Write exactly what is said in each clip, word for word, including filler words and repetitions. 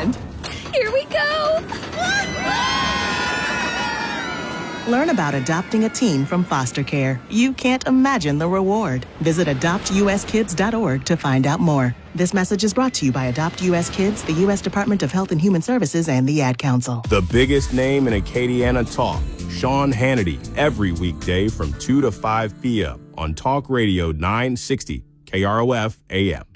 happened. Here we go! Learn about adopting a teen from foster care. You can't imagine the reward. Visit adopt u s kids dot org to find out more. This message is brought to you by Adopt U S Kids, the U S Department of Health and Human Services, and the Ad Council. The biggest name in Acadiana talk, Sean Hannity, every weekday from two to five p.m. on Talk Radio nine sixty K R O F A M.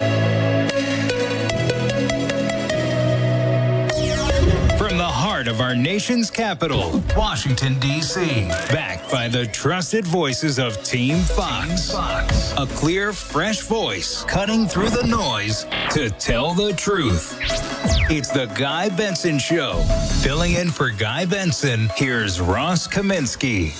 Of our nation's capital, Washington, D C Backed by the trusted voices of Team Fox. Fox. A clear, fresh voice cutting through the noise to tell the truth. It's the Guy Benson Show. Filling in for Guy Benson, here's Ross Kaminsky.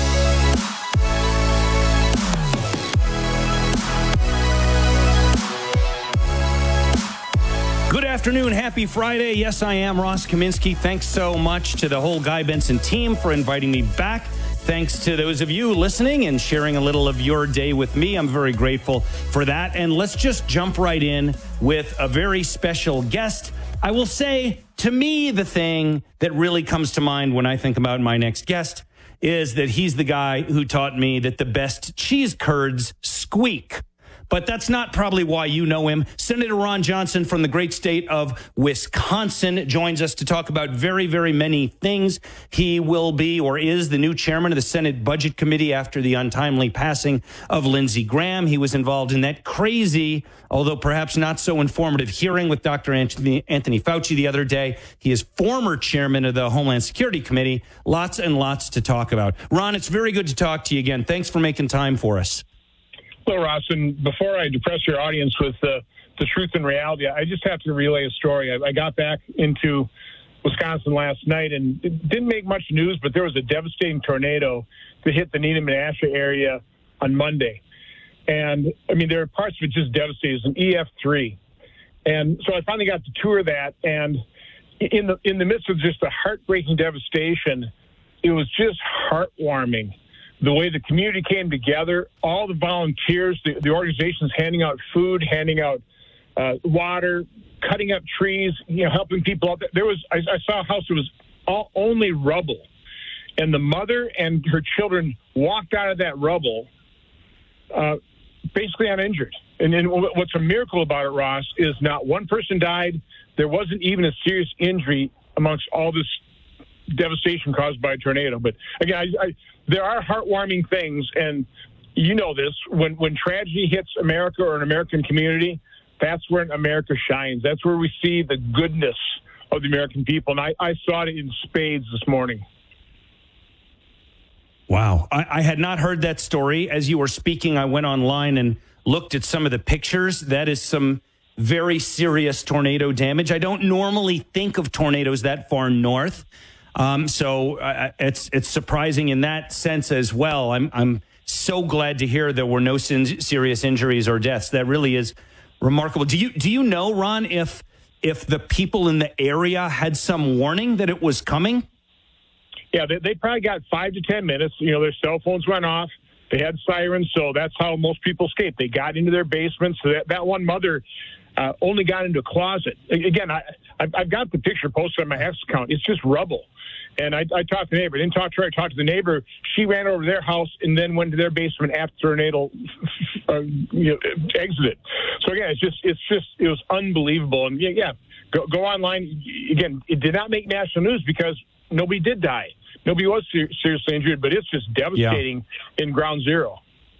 Good afternoon. Happy Friday. Yes, I am Ross Kaminsky. Thanks so much to the whole Guy Benson team for inviting me back. Thanks to those of you listening and sharing a little of your day with me. I'm very grateful for that. And let's just jump right in with a very special guest. I will say, to me, the thing that really comes to mind when I think about my next guest is that he's the guy who taught me that the best cheese curds squeak. But that's not probably why you know him. Senator Ron Johnson from the great state of Wisconsin joins us to talk about very, very many things. He will be or is the new chairman of the Senate Budget Committee after the untimely passing of Lindsey Graham. He was involved in that crazy, although perhaps not so informative, hearing with Doctor Anthony, Anthony Fauci the other day. He is former chairman of the Homeland Security Committee. Lots and lots to talk about. Ron, it's very good to talk to you again. Thanks for making time for us. Well, Ross, and before I depress your audience with the, the truth and reality, I just have to relay a story. I, I got back into Wisconsin last night, and it didn't make much news, but there was a devastating tornado that hit the Needham-Menasha area on Monday. And, I mean, there are parts of it just devastating. It's an E F three. And so I finally got to tour that, and in the in the midst of just the heartbreaking devastation, it was just heartwarming. The way the community came together, all the volunteers, the, the organizations handing out food, handing out uh, water, cutting up trees, you know, helping people out. There was, I, I saw a house that was all, only rubble, and the mother and her children walked out of that rubble uh, basically uninjured. And then what's a miracle about it, Ross, is not one person died. There wasn't even a serious injury amongst all this devastation caused by a tornado. But again, I, I, there are heartwarming things, and you know this, when, when tragedy hits America or an American community, that's where America shines. That's where we see the goodness of the American people, and I, I saw it in spades this morning. Wow. I, I had not heard that story. As you were speaking, I went online and looked at some of the pictures. That is some very serious tornado damage. I don't normally think of tornadoes that far north. Um, so uh, it's it's surprising in that sense as well. I'm I'm so glad to hear there were no sin- serious injuries or deaths. That really is remarkable. Do you do you know, Ron, if if the people in the area had some warning that it was coming? Yeah, they, they probably got five to ten minutes. You know, their cell phones went off. They had sirens, so that's how most people escaped. They got into their basements. So that, that one mother uh, only got into a closet. Again, I, I've, I've got the picture posted on my X account. It's just rubble. And I, I talked to the neighbor. I didn't talk to her. I talked to the neighbor. She ran over to their house and then went to their basement after the tornado uh, you know, exited. So again, it's just, it's just, it was unbelievable. And yeah, yeah, go, go online. Again, it did not make national news because nobody did die. Nobody was ser- seriously injured, but it's just devastating yeah. in ground zero.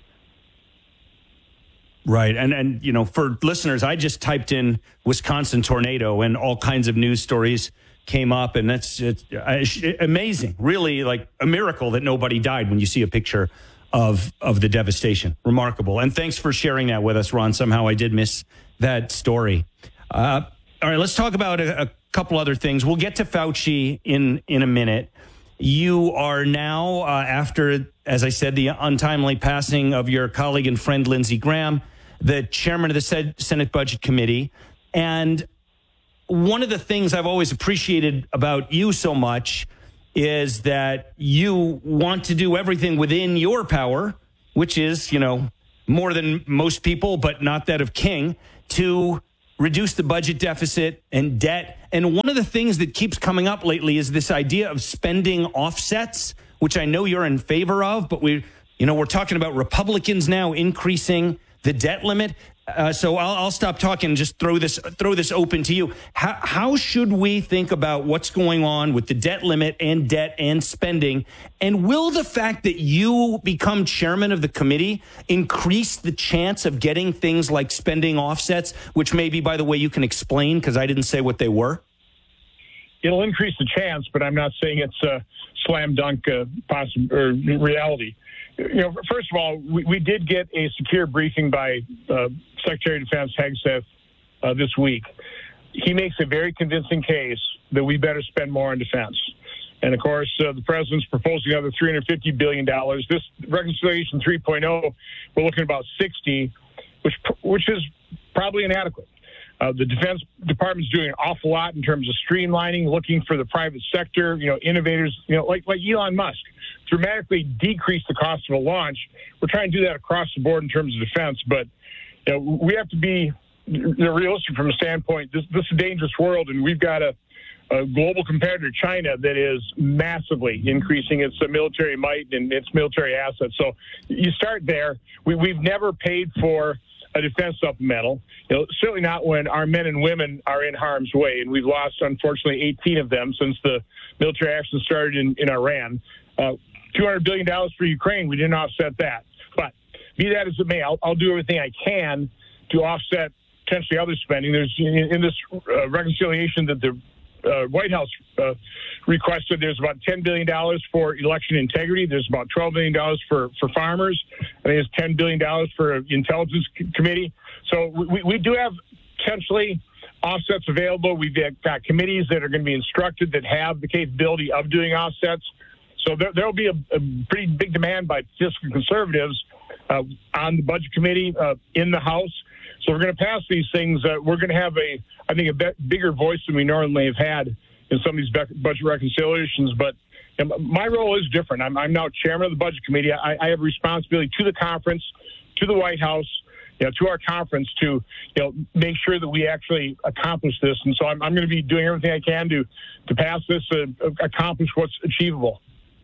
Right. And, and, you know, for listeners, I just typed in Wisconsin tornado and all kinds of news stories came up, and that's it's, it's amazing. Really, like a miracle that nobody died when you see a picture of of the devastation. Remarkable. And thanks for sharing that with us, Ron. Somehow I did miss that story. Uh, all right, let's talk about a, a couple other things. We'll get to Fauci in, in a minute. You are now, uh, after, as I said, the untimely passing of your colleague and friend Lindsey Graham, the chairman of the Senate Budget Committee. And one of the things I've always appreciated about you so much is that you want to do everything within your power, which is, you know, more than most people, but not that of King, to reduce the budget deficit and debt. And one of the things that keeps coming up lately is this idea of spending offsets, which I know you're in favor of, but we, you know, we're talking about Republicans now increasing the debt limit. Uh, so I'll, I'll stop talking and just throw this throw this open to you. How, how should we think about what's going on with the debt limit and debt and spending? And will the fact that you become chairman of the committee increase the chance of getting things like spending offsets, which maybe, by the way, you can explain because I didn't say what they were? It'll increase the chance, but I'm not saying it's a slam dunk uh, possi- or reality. You know, first of all, we, we did get a secure briefing by uh, Secretary of Defense Hegseth uh, this week. He makes a very convincing case that we better spend more on defense. And, of course, uh, the president's proposing another three hundred fifty billion dollars. This reconciliation three point oh, we're looking at about sixty, which which is probably inadequate. Uh, the Defense Department's doing an awful lot in terms of streamlining, looking for the private sector, you know, innovators, you know, like like Elon Musk, dramatically decrease the cost of a launch. We're trying to do that across the board in terms of defense, but you know, we have to be you know, realistic from a standpoint. This, this is a dangerous world, and we've got a, a global competitor, China, that is massively increasing its uh, military might and its military assets. So you start there. We, we've never paid for a defense supplemental, you know, certainly not when our men and women are in harm's way. And we've lost, unfortunately, eighteen of them since the military action started in, in Iran. Uh, two hundred billion dollars for Ukraine, we didn't offset that. But be that as it may, I'll, I'll do everything I can to offset potentially other spending. There's in, in this uh, reconciliation that the uh, White House uh, requested, there's about ten billion dollars for election integrity. There's about twelve billion dollars for, for farmers. I think there's ten billion dollars for intelligence committee. So we, we do have potentially offsets available. We've got committees that are going to be instructed that have the capability of doing offsets. So there will be a, a pretty big demand by fiscal conservatives uh, on the budget committee uh, in the House. So we're going to pass these things. Uh, we're going to have a, I think, a be- bigger voice than we normally have had in some of these be- budget reconciliations. But you know, my role is different. I'm, I'm now chairman of the budget committee. I, I have responsibility to the conference, to the White House, you know, to our conference to, you know, make sure that we actually accomplish this. And so I'm, I'm going to be doing everything I can to, to pass this, uh, accomplish what's achievable.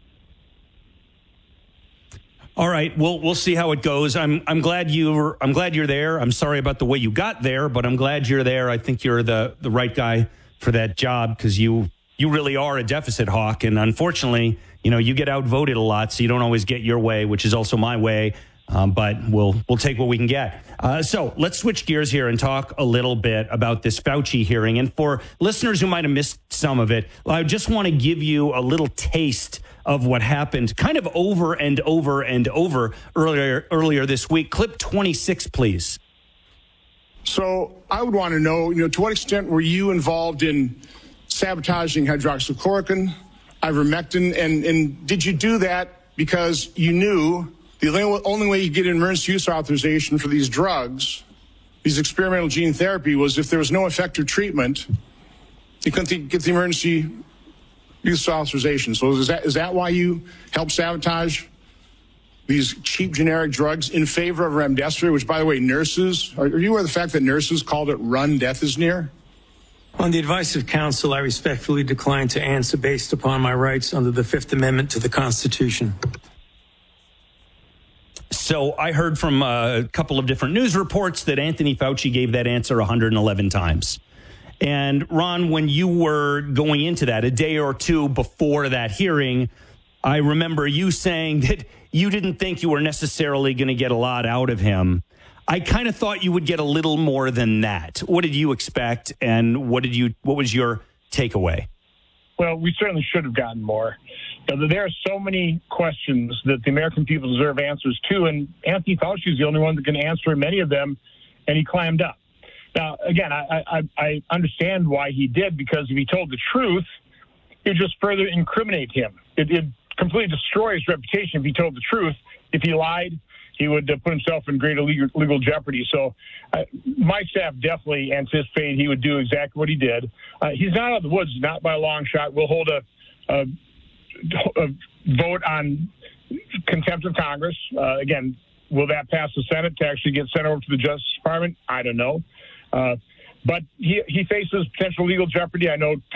All right, we'll we'll see how it goes. I'm I'm glad you I'm glad you're there. I'm sorry about the way you got there, but I'm glad you're there. I think you're the the right guy for that job because you you really are a deficit hawk, and unfortunately, you know, you get outvoted a lot, so you don't always get your way, which is also my way. Um, but we'll we'll take what we can get. Uh, so let's switch gears here and talk a little bit about this Fauci hearing. And for listeners who might have missed some of it, I just want to give you a little taste of what happened kind of over and over and over earlier earlier this week. Clip twenty-six, please. So I would want to know, you know, to what extent were you involved in sabotaging hydroxychloroquine, ivermectin, and, and did you do that because you knew the only way you get an emergency use authorization for these drugs, these experimental gene therapy, was if there was no effective treatment, you couldn't get the emergency use authorization. So is that is that why you helped sabotage these cheap generic drugs in favor of remdesivir, which, by the way, nurses, are, are you aware of the fact that nurses called it run, death is near? On the advice of counsel, I respectfully decline to answer based upon my rights under the Fifth Amendment to the Constitution. So I heard from a couple of different news reports that Anthony Fauci gave that answer one hundred eleven times. And Ron, when you were going into that a day or two before that hearing, I remember you saying that you didn't think you were necessarily going to get a lot out of him. I kind of thought you would get a little more than that. What did you expect, and what did you? What was your takeaway? Well, we certainly should have gotten more. You know, there are so many questions that the American people deserve answers to, and Anthony Fauci is the only one that can answer many of them, and he clammed up. Now, again, I, I, I understand why he did, because if he told the truth, it would just further incriminate him. It would completely destroy his reputation if he told the truth. If he lied, he would uh, put himself in greater legal, legal jeopardy. So uh, my staff definitely anticipated he would do exactly what he did. Uh, he's not out of the woods, not by a long shot. We'll hold a, a, a vote on contempt of Congress. Uh, again, will that pass the Senate to actually get sent over to the Justice Department? I don't know. Uh, but he he faces potential legal jeopardy. I know